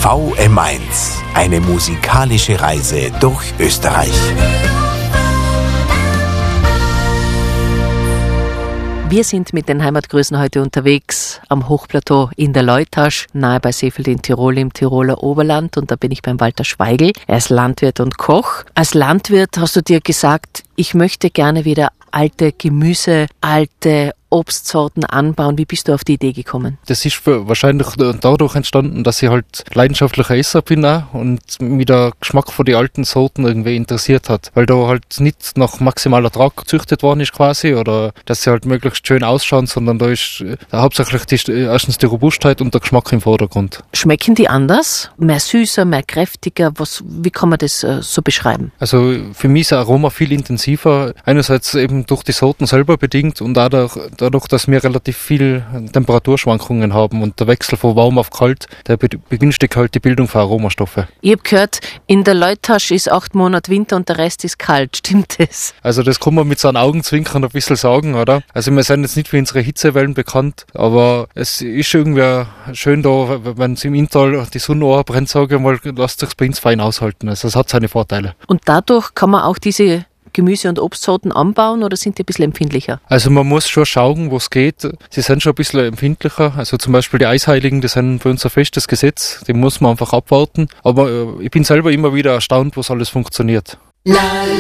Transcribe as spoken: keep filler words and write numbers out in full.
V M eins, eine musikalische Reise durch Österreich. Wir sind mit den Heimatgrößen heute unterwegs am Hochplateau in der Leutasch, nahe bei Seefeld in Tirol im Tiroler Oberland. Und da bin ich beim Walter Schweigl. Er ist Landwirt und Koch. Als Landwirt hast du dir gesagt, ich möchte gerne wieder alte Gemüse, alte Obstsorten anbauen. Wie bist du auf die Idee gekommen? Das ist wahrscheinlich dadurch entstanden, dass ich halt leidenschaftlicher Esser bin auch und mich der Geschmack von den alten Sorten irgendwie interessiert hat. Weil da halt nicht nach maximaler Ertrag gezüchtet worden ist quasi oder dass sie halt möglichst schön ausschauen, sondern da ist da hauptsächlich die, erstens die Robustheit und der Geschmack im Vordergrund. Schmecken die anders? Mehr süßer, mehr kräftiger? Was, wie kann man das äh, so beschreiben? Also für mich ist das Aroma viel intensiver. Einerseits eben durch die Sorten selber bedingt und auch durch, dadurch, dass wir relativ viel Temperaturschwankungen haben und der Wechsel von warm auf kalt, der begünstigt halt die Bildung von Aromastoffe. Ich habe gehört, in der Leutasch ist acht Monate Winter und der Rest ist kalt. Stimmt das? Also das kann man mit so einem Augenzwinkern ein bisschen sagen, oder? Also wir sind jetzt nicht für unsere Hitzewellen bekannt, aber es ist irgendwie schön da, wenn es im Inntal die Sonne brennt, sage ich mal, lasst sich bei uns fein aushalten. Also es hat seine Vorteile. Und dadurch kann man auch diese Gemüse- und Obstsorten anbauen oder sind die ein bisschen empfindlicher? Also man muss schon schauen, wo es geht. Sie sind schon ein bisschen empfindlicher. Also zum Beispiel die Eisheiligen, die sind bei uns ein festes Gesetz. Die muss man einfach abwarten. Aber ich bin selber immer wieder erstaunt, was alles funktioniert. La, la.